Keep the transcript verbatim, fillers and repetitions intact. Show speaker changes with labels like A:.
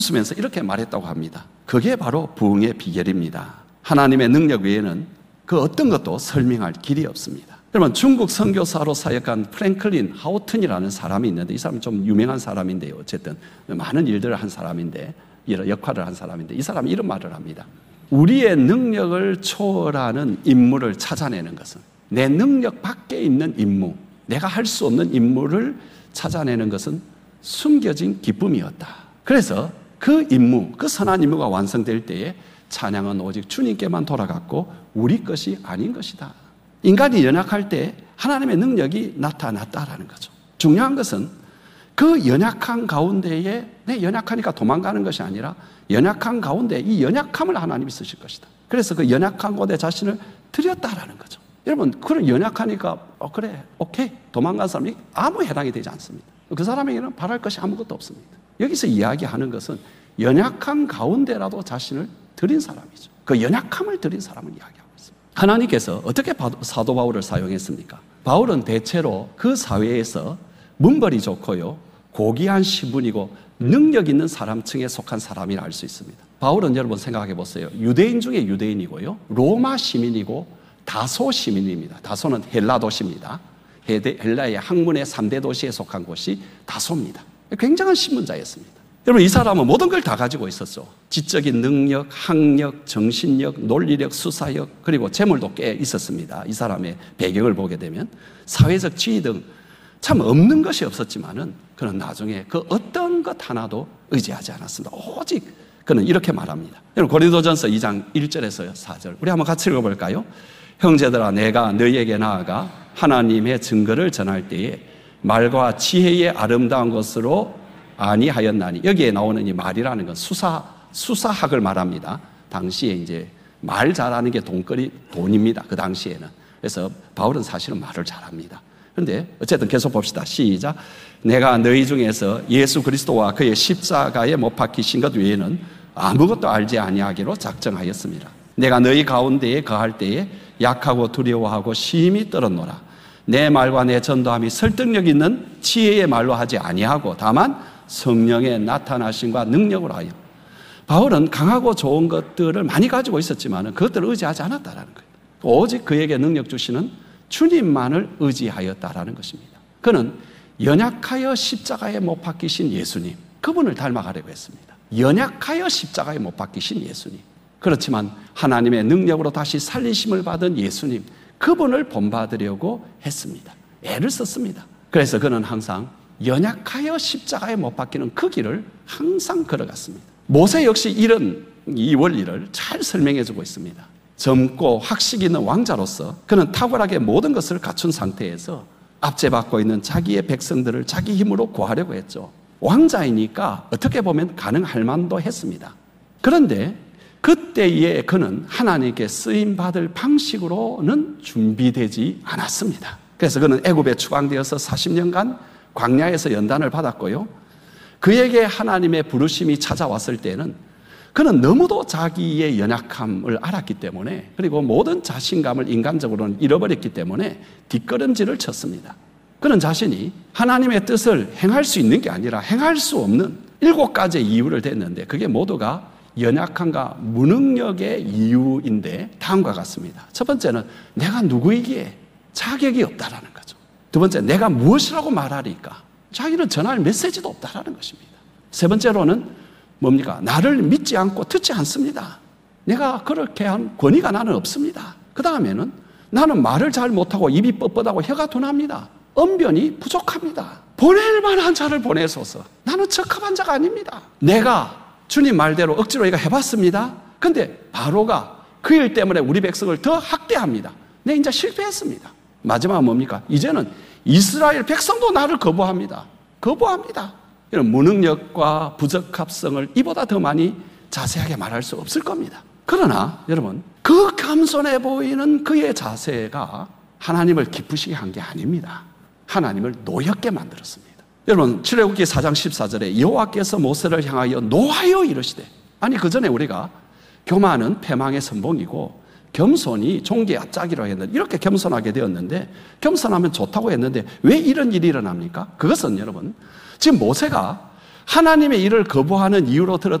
A: 웃으면서 이렇게 말했다고 합니다. 그게 바로 부흥의 비결입니다. 하나님의 능력 외에는 그 어떤 것도 설명할 길이 없습니다. 여러분, 중국 선교사로 사역한 프랭클린 하우튼이라는 사람이 있는데, 이 사람은 좀 유명한 사람인데요. 어쨌든 많은 일들을 한 사람인데, 이런 역할을 한 사람인데, 이 사람이 이런 말을 합니다. 우리의 능력을 초월하는 임무를 찾아내는 것은, 내 능력 밖에 있는 임무, 내가 할 수 없는 임무를 찾아내는 것은 숨겨진 기쁨이었다. 그래서 그 임무, 그 선한 임무가 완성될 때에 찬양은 오직 주님께만 돌아갔고 우리 것이 아닌 것이다. 인간이 연약할 때 하나님의 능력이 나타났다라는 거죠. 중요한 것은 그 연약한 가운데에, 내 연약하니까 도망가는 것이 아니라 연약한 가운데 이 연약함을 하나님이 쓰실 것이다. 그래서 그 연약한 곳에 자신을 드렸다라는 거죠. 여러분, 그런 연약하니까 어, 그래, 오케이, 도망간 사람이 아무 해당이 되지 않습니다. 그 사람에게는 바랄 것이 아무것도 없습니다. 여기서 이야기하는 것은 연약한 가운데라도 자신을 드린 사람이죠. 그 연약함을 드린 사람을 이야기하고 있습니다. 하나님께서 어떻게 사도 바울을 사용했습니까? 바울은 대체로 그 사회에서 문벌이 좋고요, 고귀한 신분이고 능력 있는 사람층에 속한 사람이라 알 수 있습니다. 바울은 여러분 생각해 보세요. 유대인 중에 유대인이고요, 로마 시민이고 다소 시민입니다. 다소는 헬라 도시입니다. 헬라의 학문의 삼 대 도시에 속한 곳이 다소입니다. 굉장한 신문자였습니다. 여러분, 이 사람은 모든 걸 다 가지고 있었죠. 지적인 능력, 학력, 정신력, 논리력, 수사력, 그리고 재물도 꽤 있었습니다. 이 사람의 배경을 보게 되면 사회적 지위 등 참 없는 것이 없었지만은 그는 나중에 그 어떤 것 하나도 의지하지 않았습니다. 오직 그는 이렇게 말합니다. 여러분, 고린도전서 이 장 일 절에서 사 절 우리 한번 같이 읽어볼까요? 형제들아, 내가 너희에게 나아가 하나님의 증거를 전할 때에 말과 지혜의 아름다운 것으로 아니하였나니, 여기에 나오는 이 말이라는 건 수사, 수사학을 말합니다. 당시에 이제 말 잘하는 게 돈거리, 돈입니다. 그 당시에는. 그래서 바울은 사실은 말을 잘합니다. 그런데 어쨌든 계속 봅시다. 시작. 내가 너희 중에서 예수 그리스도와 그의 십자가에 못 박히신 것 외에는 아무것도 알지 아니하기로 작정하였습니다. 내가 너희 가운데에 거할 때에 약하고 두려워하고 심히 떨었노라. 내 말과 내 전도함이 설득력 있는 지혜의 말로 하지 아니하고 다만 성령의 나타나심과 능력으로 하여. 바울은 강하고 좋은 것들을 많이 가지고 있었지만 그것들을 의지하지 않았다라는 거예요. 오직 그에게 능력 주시는 주님만을 의지하였다라는 것입니다. 그는 연약하여 십자가에 못 박히신 예수님, 그분을 닮아가려고 했습니다. 연약하여 십자가에 못 박히신 예수님, 그렇지만 하나님의 능력으로 다시 살리심을 받은 예수님, 그분을 본받으려고 했습니다. 애를 썼습니다. 그래서 그는 항상 연약하여 십자가에 못 박히는 그 길을 항상 걸어갔습니다. 모세 역시 이런 이 원리를 잘 설명해주고 있습니다. 젊고 학식 있는 왕자로서 그는 탁월하게 모든 것을 갖춘 상태에서 압제받고 있는 자기의 백성들을 자기 힘으로 구하려고 했죠. 왕자이니까 어떻게 보면 가능할 만도 했습니다. 그런데 그때에 그는 하나님께 쓰임받을 방식으로는 준비되지 않았습니다. 그래서 그는 애굽에 추방되어서 사십 년간 광야에서 연단을 받았고요, 그에게 하나님의 부르심이 찾아왔을 때는 그는 너무도 자기의 연약함을 알았기 때문에, 그리고 모든 자신감을 인간적으로는 잃어버렸기 때문에 뒷걸음질을 쳤습니다. 그는 자신이 하나님의 뜻을 행할 수 있는 게 아니라 행할 수 없는 일곱 가지의 이유를 댔는데, 그게 모두가 연약함과 무능력의 이유인데 다음과 같습니다. 첫 번째는 내가 누구이기에 자격이 없다라는 거죠. 두 번째, 내가 무엇이라고 말하리까? 자기는 전할 메시지도 없다라는 것입니다. 세 번째로는 뭡니까? 나를 믿지 않고 듣지 않습니다. 내가 그렇게 한 권위가 나는 없습니다. 그 다음에는 나는 말을 잘 못하고 입이 뻣뻣하고 혀가 둔합니다. 언변이 부족합니다. 보낼 만한 자를 보내소서. 나는 적합한 자가 아닙니다. 내가 주님 말대로 억지로 이거 해봤습니다. 근데 바로가 그 일 때문에 우리 백성을 더 학대합니다. 내 이제 실패했습니다. 마지막은 뭡니까? 이제는 이스라엘 백성도 나를 거부합니다. 거부합니다. 이런 무능력과 부적합성을 이보다 더 많이 자세하게 말할 수 없을 겁니다. 그러나 여러분, 그 겸손해 보이는 그의 자세가 하나님을 기쁘시게 한 게 아닙니다. 하나님을 노엽게 만들었습니다. 여러분, 출애굽기 사 장 십사 절에 여호와께서 모세를 향하여 노하여 이르시되, 아니 그 전에 우리가 교만은 패망의 선봉이고 겸손이 종기의 앞짜기로 했는데, 이렇게 겸손하게 되었는데, 겸손하면 좋다고 했는데 왜 이런 일이 일어납니까? 그것은 여러분, 지금 모세가 하나님의 일을 거부하는 이유로 들었던